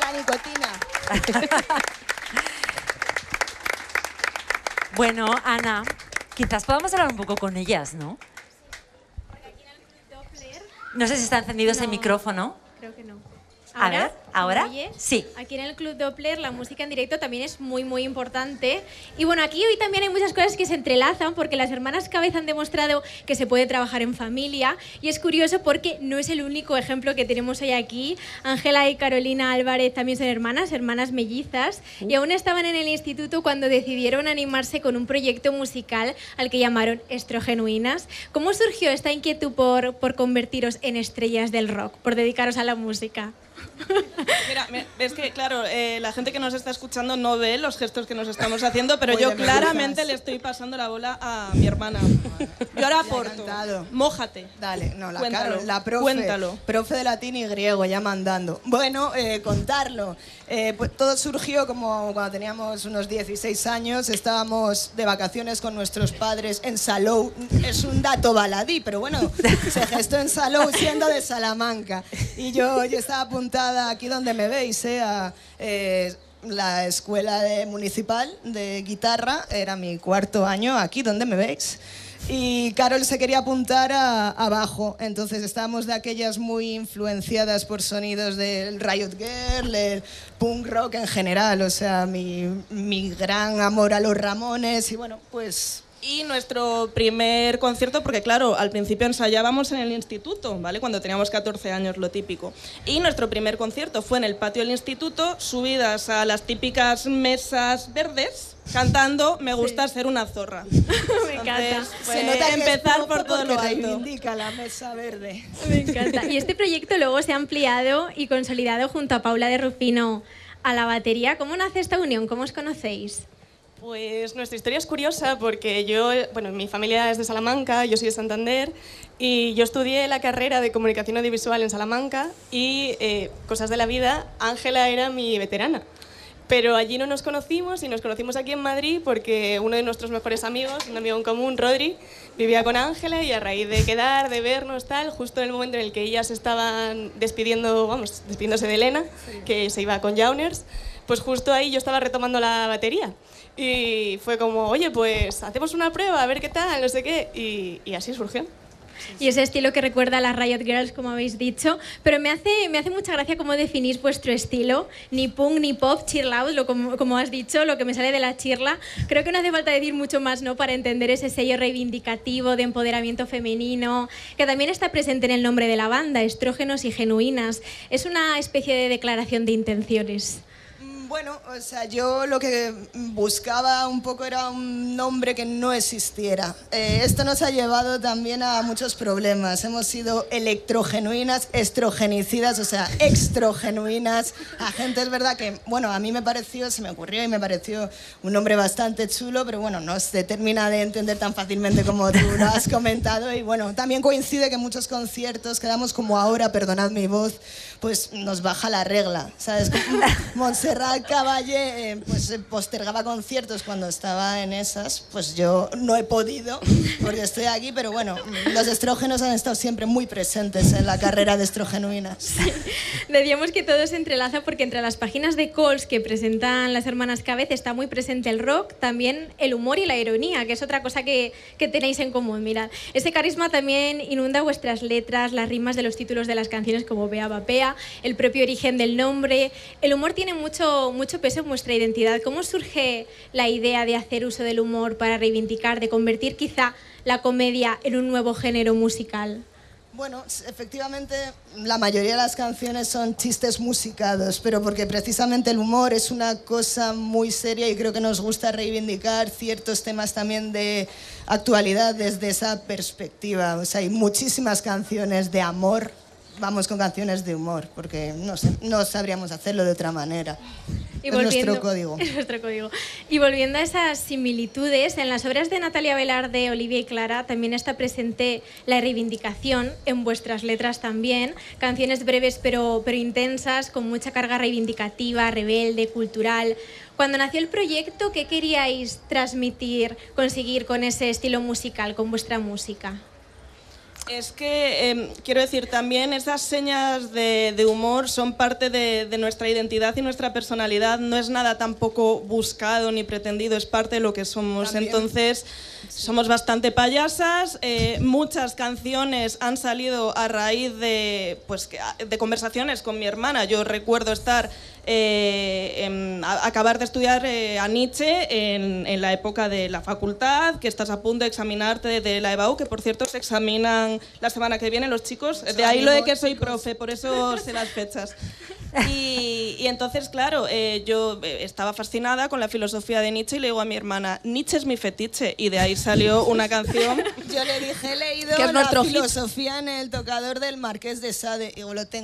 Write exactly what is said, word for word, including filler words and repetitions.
la nicotina. Bueno, Ana, quizás podamos hablar un poco con ellas, ¿no? No sé si está encendido ese No, micrófono. Creo que no. A ver, ¿ahora? ¿me oyes? Sí. Aquí en el Club Doppler la música en directo también es muy, muy importante. Y bueno, aquí hoy también hay muchas cosas que se entrelazan porque las hermanas Cabez han demostrado que se puede trabajar en familia. Y es curioso porque no es el único ejemplo que tenemos hoy aquí. Ángela y Carolina Álvarez también son hermanas, hermanas mellizas. Y aún estaban en el instituto cuando decidieron animarse con un proyecto musical al que llamaron Estrogenuinas. ¿Cómo surgió esta inquietud por, por convertiros en estrellas del rock, por dedicaros a la música? Mira, es que, claro, eh, la gente que nos está escuchando no ve los gestos que nos estamos haciendo, pero Muy yo de claramente mellizas. le estoy pasando la bola a mi hermana. Yo ahora aporto. encantado. Mójate. Dale, no, la, Cuéntalo, Carol, la profe, cuéntalo. profe de latín y griego, ya mandando. Bueno, eh, contarlo. Eh, pues todo surgió como cuando teníamos unos dieciséis años, estábamos de vacaciones con nuestros padres en Salou. Es un dato baladí, pero bueno, se gestó en Salou siendo de Salamanca. Y yo, yo estaba apuntada aquí donde me veis, eh, a, eh, la escuela de, municipal de guitarra, era mi cuarto año aquí donde me veis. Y Carol se quería apuntar a, a bajo, entonces estábamos de aquellas muy influenciadas por sonidos del Riot Girl, el punk rock en general, o sea, mi, mi gran amor a los Ramones y bueno, pues... Y nuestro primer concierto, porque claro, al principio ensayábamos en el instituto, ¿vale? Cuando teníamos catorce años, lo típico. Y nuestro primer concierto fue en el patio del instituto, subidas a las típicas mesas verdes, cantando Me gusta Sí. ser una zorra. Me encanta. Entonces, fue Se nota que empezar es por todo lo porque alto. reivindica la mesa verde. Me encanta. Y este proyecto luego se ha ampliado y consolidado junto a Paula de Rufino a la batería. ¿Cómo nace esta unión? ¿Cómo os conocéis? Pues nuestra historia es curiosa porque yo, bueno, mi familia es de Salamanca, yo soy de Santander y yo estudié la carrera de comunicación audiovisual en Salamanca y, eh, cosas de la vida, Ángela era mi veterana. Pero allí no nos conocimos y nos conocimos aquí en Madrid porque uno de nuestros mejores amigos, un amigo en común, Rodri, vivía con Ángela y a raíz de quedar, de vernos, tal, justo en el momento en el que ellas estaban despidiendo, vamos, despidiéndose de Elena, que se iba con Jauners, pues justo ahí yo estaba retomando la batería. Y fue como, oye, pues hacemos una prueba, a ver qué tal, no sé qué, y, y así surgió. Y ese estilo que recuerda a las Riot Girls, como habéis dicho. Pero me hace, me hace mucha gracia cómo definís vuestro estilo. Ni punk, ni pop, cheer loud, lo, como, como has dicho, lo que me sale de la chirla. Creo que no hace falta decir mucho más, ¿no?, para entender ese sello reivindicativo de empoderamiento femenino, que también está presente en el nombre de la banda, Estrógenos y Genuinas. Es una especie de declaración de intenciones. Bueno, o sea, yo lo que buscaba un poco era un nombre que no existiera. Eh, esto nos ha llevado también a muchos problemas. Hemos sido electrogenuinas, estrogenicidas, o sea, extrogenuinas. A gente es verdad que, bueno, a mí me pareció, se me ocurrió y me pareció un nombre bastante chulo, pero bueno, no se termina de entender tan fácilmente como tú lo has comentado. Y bueno, también coincide que en muchos conciertos quedamos como ahora, perdonad mi voz, pues nos baja la regla, ¿sabes? Montserrat Caballé eh, pues, eh, postergaba conciertos cuando estaba en esas, pues yo no he podido porque estoy aquí, pero bueno, los estrógenos han estado siempre muy presentes en la carrera de Estrogenuinas. Sí. Decíamos que todo se entrelaza porque entre las páginas de calls que presentan las hermanas Cabez está muy presente el rock, también el humor y la ironía, que es otra cosa que, que tenéis en común. Mirad, ese carisma también inunda vuestras letras, las rimas de los títulos de las canciones como Bea Vapea, el propio origen del nombre. El humor tiene mucho mucho peso en vuestra identidad. ¿Cómo surge la idea de hacer uso del humor para reivindicar, de convertir quizá la comedia en un nuevo género musical? Bueno, efectivamente la mayoría de las canciones son chistes musicados, pero porque precisamente el humor es una cosa muy seria y creo que nos gusta reivindicar ciertos temas también de actualidad desde esa perspectiva. O sea, hay muchísimas canciones de amor. Vamos con canciones de humor, porque no sé, no sabríamos hacerlo de otra manera. Y es volviendo, nuestro código. Es nuestro código. Y volviendo a esas similitudes, en las obras de Natalia Velarde, Olivia y Clara también está presente la reivindicación, en vuestras letras también, canciones breves pero, pero intensas, con mucha carga reivindicativa, rebelde, cultural. Cuando nació el proyecto, ¿qué queríais transmitir, conseguir con ese estilo musical, con vuestra música? Es que, eh, quiero decir, también esas señas de, de humor son parte de, de nuestra identidad y nuestra personalidad. No es nada tampoco buscado ni pretendido, es parte de lo que somos. También. Entonces, somos bastante payasas. Eh, muchas canciones han salido a raíz de, pues, de conversaciones con mi hermana. Yo recuerdo estar... Eh, en, a, acabar de estudiar eh, a Nietzsche en, en la época de la facultad, que estás a punto de examinarte de, de la EBAU, que por cierto se examinan la semana que viene los chicos, de ahí lo de que soy profe, por eso sé las fechas. Y, y entonces, claro, eh, yo estaba fascinada con la filosofía de Nietzsche y le digo a mi hermana, Nietzsche es mi fetiche, y de ahí salió una canción. Yo le dije, he leído que es la nuestro filosofía hit. En el tocador del Marqués de Sade, y digo, lo tengo.